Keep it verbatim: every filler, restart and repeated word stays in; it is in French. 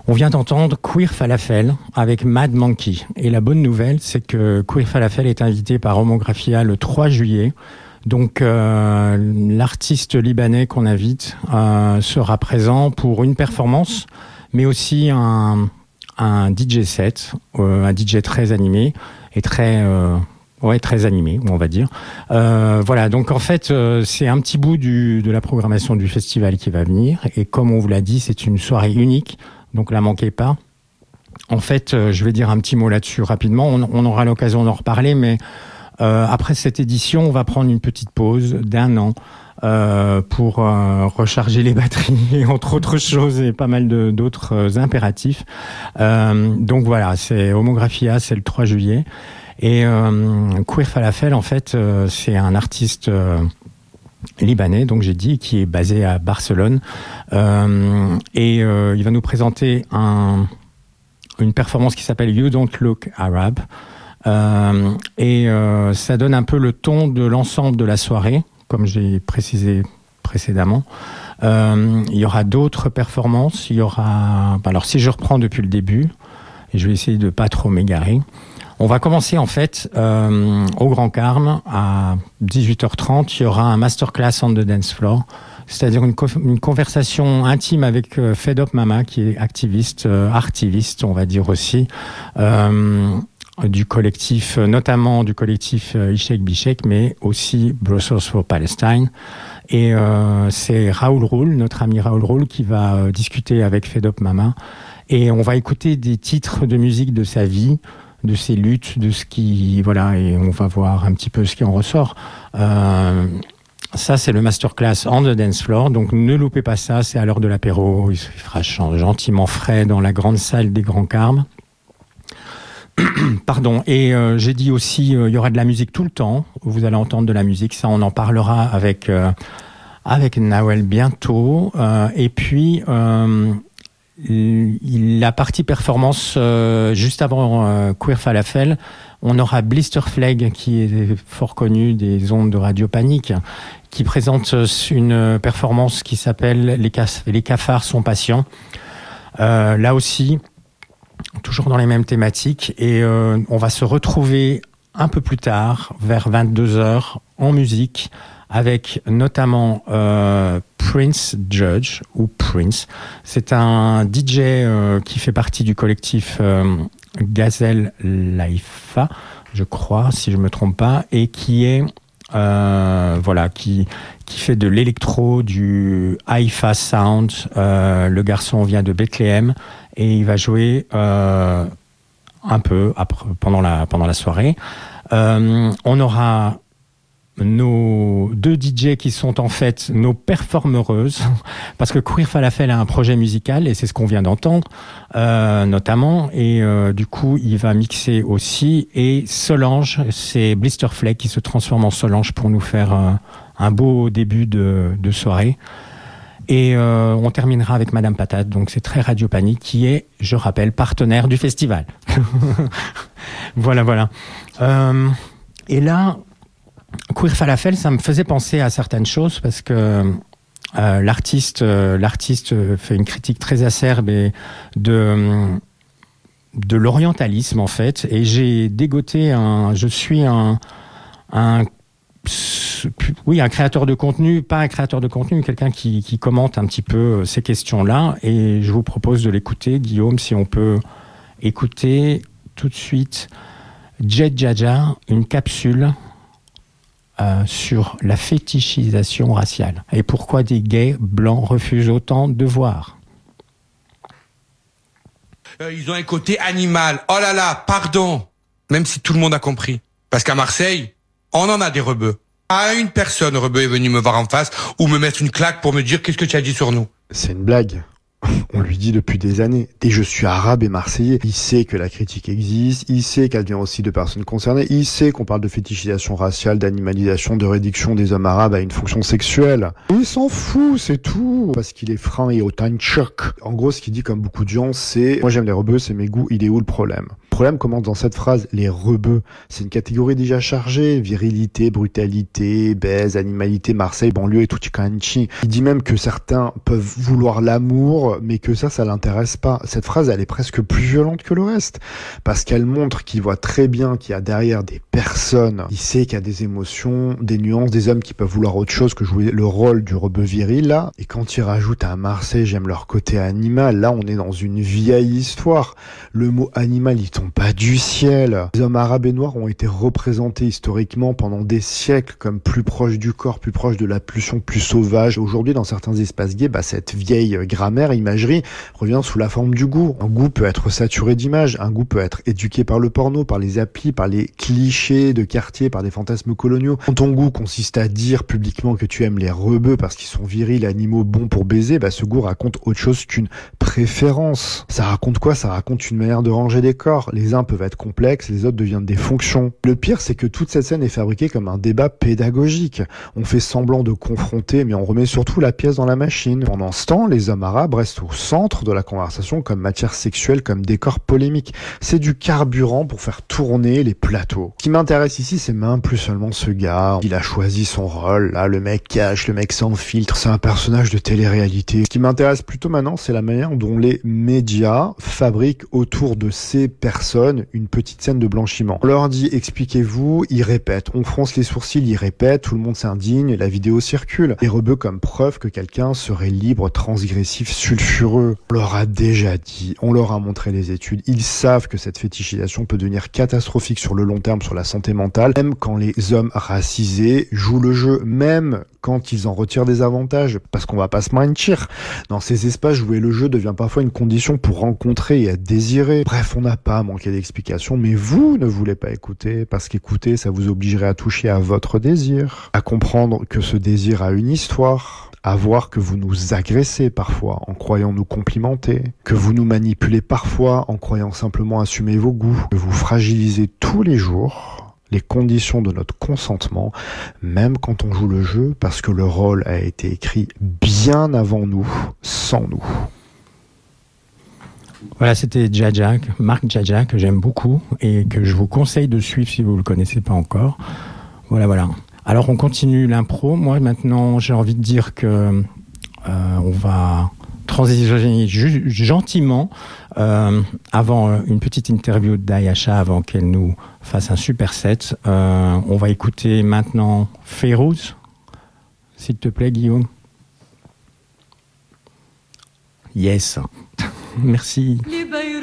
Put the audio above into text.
On vient d'entendre Queer Falafel avec Mad Monkey. Et la bonne nouvelle, c'est que Queer Falafel est invité par Homographia le trois juillet. Donc euh, l'artiste libanais qu'on invite euh, sera présent pour une performance, mais aussi un, un D J set, euh, un D J très animé et très... Euh, Ouais, très animé, on va dire. Euh, voilà, donc en fait, euh, c'est un petit bout du, de la programmation du festival qui va venir. Et comme on vous l'a dit, c'est une soirée unique, donc la manquez pas. En fait, euh, je vais dire un petit mot là-dessus rapidement. On, on aura l'occasion d'en reparler, mais euh, après cette édition, on va prendre une petite pause d'un an euh, pour euh, recharger les batteries, et entre autres choses, et pas mal de, d'autres euh, impératifs. Euh, donc voilà, c'est Homographia, c'est le trois juillet. Et euh, Queer Falafel, en fait, euh, c'est un artiste euh, libanais, donc j'ai dit, qui est basé à Barcelone. Euh, et euh, il va nous présenter un, une performance qui s'appelle You Don't Look Arab. Euh, et euh, ça donne un peu le ton de l'ensemble de la soirée, comme j'ai précisé précédemment. Euh, il y aura d'autres performances. Il y aura... Alors, si je reprends depuis le début, et je vais essayer de pas trop m'égarer. On va commencer en fait euh, au Grand Carme à dix-huit heures trente. Il y aura un masterclass on the dance floor, c'est-à-dire une, co- une conversation intime avec euh, Fed Up Mama, qui est activiste, euh, artiviste, on va dire aussi, euh, du collectif, notamment du collectif euh, Ishek Bishek, mais aussi Brussels for Palestine. Et euh, c'est Raoul Roul, notre ami Raoul Roul, qui va euh, discuter avec Fed Up Mama. Et on va écouter des titres de musique de sa vie, de ses luttes, de ce qui... Voilà, et on va voir un petit peu ce qui en ressort. Euh, ça, c'est le masterclass on the dance floor, donc ne loupez pas ça, c'est à l'heure de l'apéro, il se fera gentiment frais dans la grande salle des Grands Carmes. Pardon, et euh, j'ai dit aussi, il euh, y aura de la musique tout le temps, vous allez entendre de la musique, ça on en parlera avec, euh, avec Nawel bientôt, euh, et puis... Euh, la partie performance euh, juste avant euh, Queer Falafel, on aura Blister Flag, qui est fort connu des ondes de Radio Panique, qui présente une performance qui s'appelle Les, Caf- Les cafards sont patients. Euh, là aussi, toujours dans les mêmes thématiques, et euh, on va se retrouver un peu plus tard, vers vingt-deux heures, en musique, avec notamment euh, Prince Judge, ou Prince. C'est un D J euh, qui fait partie du collectif euh, Gazelle Laifa, je crois, si je me trompe pas, et qui est euh, voilà, qui qui fait de l'électro, du Haifa Sound. Euh, le garçon vient de Bethléem et il va jouer euh, un peu après, pendant la pendant la soirée. Euh, on aura nos deux D J qui sont en fait nos performeuses, parce que Queer Falafel a un projet musical et c'est ce qu'on vient d'entendre euh, notamment, et euh, du coup il va mixer aussi, et Solange, c'est Blister Flag qui se transforme en Solange pour nous faire euh, un beau début de, de soirée. Et euh, on terminera avec Madame Patate, donc c'est très Radio Panique, qui est, je rappelle, partenaire du festival. Voilà, voilà. Euh, et là, Queer Falafel, ça me faisait penser à certaines choses, parce que euh, l'artiste, euh, l'artiste fait une critique très acerbe et de, de l'orientalisme, en fait. Et j'ai dégoté un... Je suis un... un oui, un créateur de contenu, pas un créateur de contenu, quelqu'un qui, qui commente un petit peu ces questions-là. Et je vous propose de l'écouter. Guillaume, si on peut écouter tout de suite Jet Jaja, une capsule Euh, sur la fétichisation raciale et pourquoi des gays blancs refusent autant de voir. Euh, ils ont un côté animal. Oh là là, pardon. Même si tout le monde a compris. Parce qu'à Marseille, on en a des rebeux. Pas une personne rebeu est venue me voir en face ou me mettre une claque pour me dire qu'est-ce que tu as dit sur nous. C'est une blague. On lui dit depuis des années. Et je suis arabe et marseillais. Il sait que la critique existe, il sait qu'elle vient aussi de personnes concernées, il sait qu'on parle de fétichisation raciale, d'animalisation, de réduction des hommes arabes à une fonction sexuelle. Il s'en fout, c'est tout. Parce qu'il est franc et authentique. En gros, ce qu'il dit, comme beaucoup de gens, c'est « Moi j'aime les rebeux, c'est mes goûts, il est où le problème ?» Le problème commence dans cette phrase, les rebeux. C'est une catégorie déjà chargée, virilité, brutalité, baise, animalité, Marseille, banlieue et tutti quanti. Il dit même que certains peuvent vouloir l'amour vivre, mais que ça, ça l'intéresse pas. Cette phrase, elle est presque plus violente que le reste, parce qu'elle montre qu'il voit très bien qu'il y a derrière des personnes, il sait qu'il y a des émotions, des nuances, des hommes qui peuvent vouloir autre chose que jouer le rôle du rebeu viril, là. Et quand il rajoute à Marseille, j'aime leur côté animal, là, on est dans une vieille histoire. Le mot animal, il tombe pas du ciel. Les hommes arabes et noirs ont été représentés historiquement pendant des siècles comme plus proches du corps, plus proches de la pulsion, plus sauvage. Aujourd'hui, dans certains espaces gays, bah, cette vieille grammaire, imagerie, revient sous la forme du goût. Un goût peut être saturé d'images, un goût peut être éduqué par le porno, par les applis, par les clichés de quartier, par des fantasmes coloniaux. Quand ton goût consiste à dire publiquement que tu aimes les rebeux parce qu'ils sont virils, animaux bons pour baiser, bah, ce goût raconte autre chose qu'une préférence. Ça raconte quoi? Ça raconte une manière de ranger des corps. Les uns peuvent être complexes, les autres deviennent des fonctions. Le pire, c'est que toute cette scène est fabriquée comme un débat pédagogique. On fait semblant de confronter, mais on remet surtout la pièce dans la machine. Pendant ce temps, les hommes arabes restent au centre de la conversation comme matière sexuelle, comme décor polémique. C'est du carburant pour faire tourner les plateaux. Ce qui m'intéresse ici, c'est même plus seulement ce gars. Il a choisi son rôle, là, le mec cash, le mec sans filtre. C'est un personnage de télé-réalité. Ce qui m'intéresse plutôt maintenant, c'est la manière dont les médias fabriquent autour de ces personnes une petite scène de blanchiment. On leur dit, expliquez-vous, ils répètent. On fronce les sourcils, ils répètent, tout le monde s'indigne, la vidéo circule. Les rebeux comme preuve que quelqu'un serait libre, transgressif, sulfureux. On leur a déjà dit, on leur a montré les études, ils savent que cette fétichisation peut devenir catastrophique sur le long terme sur la santé mentale, même quand les hommes racisés jouent le jeu, même quand ils en retirent des avantages, parce qu'on va pas se mentir. Dans ces espaces, jouer le jeu devient parfois une condition pour rencontrer et être désiré. Bref, on n'a pas manqué d'explications, mais vous ne voulez pas écouter, parce qu'écouter, ça vous obligerait à toucher à votre désir, à comprendre que ce désir a une histoire, à voir que vous nous agressez parfois en croyant nous complimenter, que vous nous manipulez parfois en croyant simplement assumer vos goûts, que vous fragilisez tous les jours les conditions de notre consentement, même quand on joue le jeu, parce que le rôle a été écrit bien avant nous, sans nous. Voilà, c'était Dja-Dja, Marc Dja-Dja, que j'aime beaucoup et que je vous conseille de suivre si vous ne le connaissez pas encore. Voilà, voilà. Alors, on continue l'impro. Moi, maintenant, j'ai envie de dire que euh, on va transitionner ju- gentiment euh, avant euh, une petite interview d'Ayasha avant qu'elle nous fasse un super set. Euh, on va écouter maintenant Fayrouz, s'il te plaît, Guillaume. Yes. Merci. Les